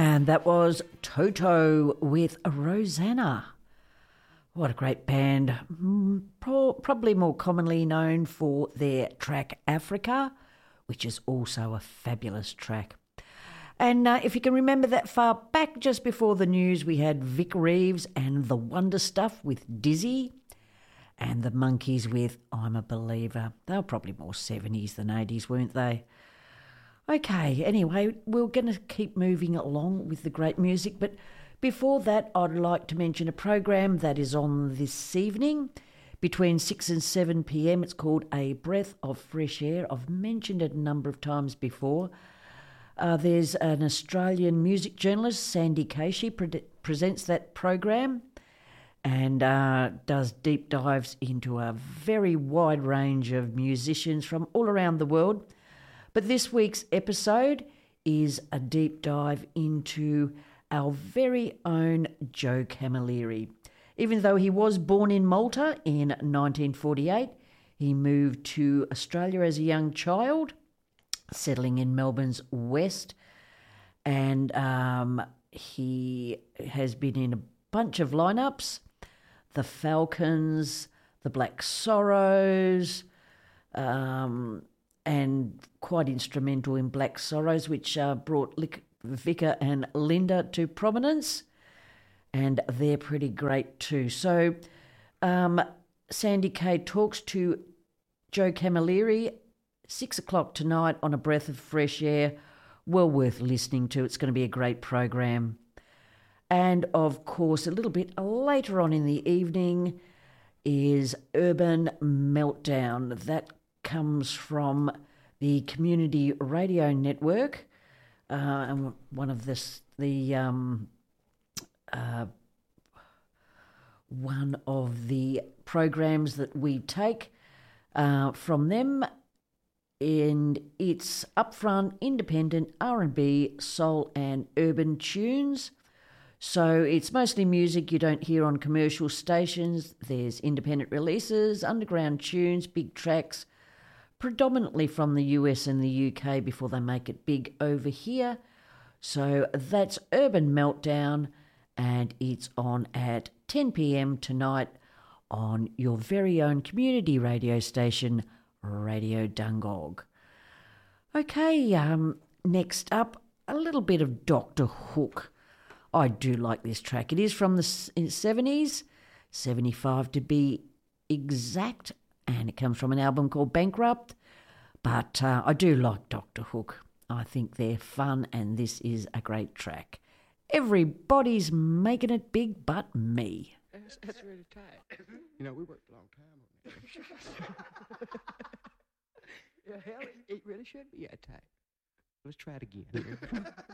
And that was Toto with Rosanna. What a great band. Probably more commonly known for their track Africa, which is also a fabulous track. And if you can remember that far back, just before the news, we had Vic Reeves and The Wonder Stuff with Dizzy, and the Monkees with I'm a Believer. They were probably more 70s than 80s, weren't they? Okay, anyway, we're going to keep moving along with the great music, but before that, I'd like to mention a program that is on this evening between 6 and 7 p.m. It's called A Breath of Fresh Air. I've mentioned it a number of times before. There's an Australian music journalist, Sandy Casey, presents that program and does deep dives into a very wide range of musicians from all around the world. But this week's episode is a deep dive into our very own Joe Camilleri. Even though he was born in Malta in 1948, he moved to Australia as a young child, settling in Melbourne's west, and he has been in a bunch of lineups: the Falcons, the Black Sorrows, and quite instrumental in Black Sorrows, which brought Vicar and Linda to prominence, and they're pretty great too. So Sandy Kay talks to Joe Camilleri, 6 o'clock tonight on A Breath of Fresh Air. Well worth listening to. It's going to be a great program. And of course, a little bit later on in the evening is Urban Meltdown. That comes from the Community Radio Network, and one of one of the programs that we take from them, and it's upfront, independent R&B, soul and urban tunes. So it's mostly music you don't hear on commercial stations. There's independent releases, underground tunes, big tracks, predominantly from the US and the UK before they make it big over here. So that's Urban Meltdown, and it's on at 10 p.m. tonight on your very own community radio station, Radio Dungog. Okay, next up, a little bit of Dr. Hook. I do like this track. It is from the 70s, 75 to be exact, and it comes from an album called Bankrupt. But I do like Dr. Hook. I think they're fun, and this is a great track. Everybody's making it big but me. That's really tight. You know, we worked a long time on it. Yeah, hell, it really should be tight. Let's try it again.